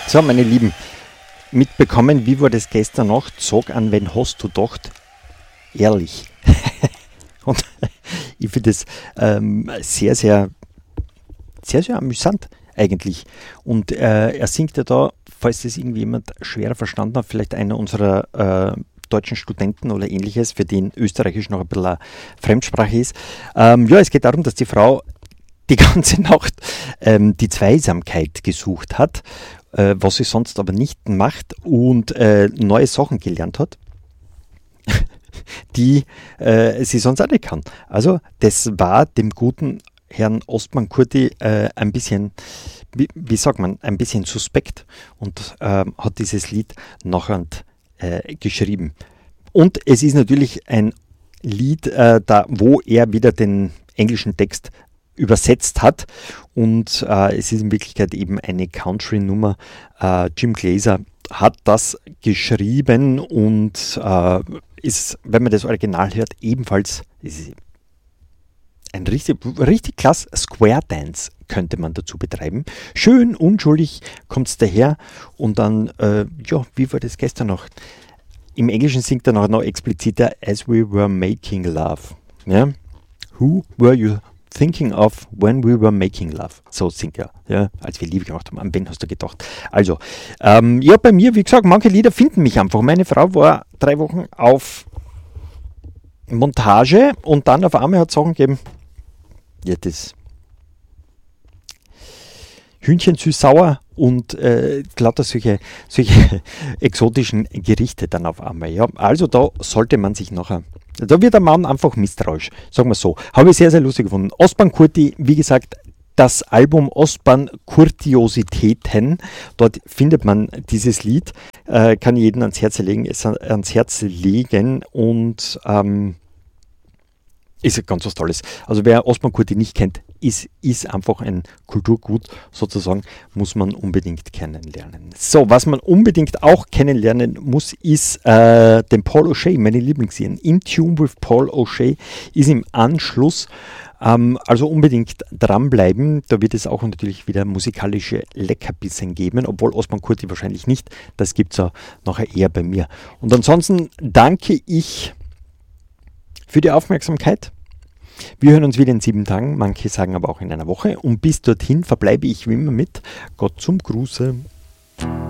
So, meine Lieben, mitbekommen, wie war das gestern Nacht? Sag an, wen hast du gedacht? Ehrlich. Und ich finde das sehr, sehr, sehr, sehr amüsant eigentlich. Und er singt ja da, falls das irgendwie jemand schwerer verstanden hat, vielleicht einer unserer deutschen Studenten oder ähnliches, für den Österreichisch noch ein bisschen eine Fremdsprache ist. Ja, es geht darum, dass die Frau die ganze Nacht die Zweisamkeit gesucht hat, was sie sonst aber nicht macht und neue Sachen gelernt hat, die sie sonst auch nicht kann. Also das war dem guten Herrn Ostmann Kurti ein bisschen, wie sagt man, ein bisschen suspekt und hat dieses Lied nachher geschrieben. Und es ist natürlich ein Lied, wo er wieder den englischen Text übersetzt hat und es ist in Wirklichkeit eben eine Country-Nummer. Jim Glazer hat das geschrieben und ist, wenn man das Original hört, ebenfalls ein richtig klasse Square Dance könnte man dazu betreiben. Schön unschuldig kommt es daher und dann, ja, wie war das gestern noch? Im Englischen singt er noch expliziter As we were making love. Ja? Who were you thinking of when we were making love? So singt er, ja, als wir Liebe gemacht haben. An wen hast du gedacht? Also, ja, bei mir, wie gesagt, manche Lieder finden mich einfach. Meine Frau war 3 Wochen auf Montage und dann auf einmal hat es Sachen gegeben, ja, das Hühnchen süß-sauer und lauter solche exotischen Gerichte dann auf einmal. Ja. Also da sollte man sich nachher, da wird der Mann einfach misstrauisch, sagen wir so. Habe ich sehr, sehr lustig gefunden. Ostbahn Kurti, wie gesagt, das Album Ostbahn Kurtiositäten, dort findet man dieses Lied, kann ich jedem ans Herz legen und ist ganz was Tolles. Also wer Ostbahn Kurti nicht kennt, ist einfach ein Kulturgut sozusagen, muss man unbedingt kennenlernen. So, was man unbedingt auch kennenlernen muss, ist den Paul O'Shea, meine Lieblingslieder. In Tune with Paul O'Shea ist im Anschluss, also unbedingt dranbleiben. Da wird es auch natürlich wieder musikalische Leckerbissen geben, obwohl Ostbahn Kurti wahrscheinlich nicht. Das gibt es ja nachher eher bei mir. Und ansonsten danke ich für die Aufmerksamkeit. Wir hören uns wieder in 7 Tagen, manche sagen aber auch in einer Woche. Und bis dorthin verbleibe ich wie immer mit Gott zum Gruße.